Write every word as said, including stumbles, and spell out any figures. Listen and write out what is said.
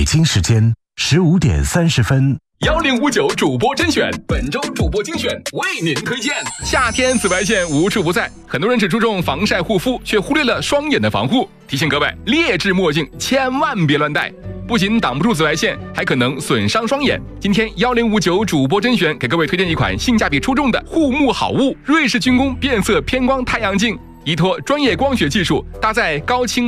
京时间十五点三十分。 幺零五九主播甄选，本周主播精选为您推荐。夏天紫外线无处不在，很多人只注重防晒护肤，却忽略了双眼的防护。提醒各位，劣质墨镜千万别乱戴，不仅挡不住紫外线，还可能损伤双眼。今天幺零五九主播甄选给各位推荐一款性价比出众的护目好物——瑞士军工变色偏光太阳镜，依托专业光学技术，搭载高清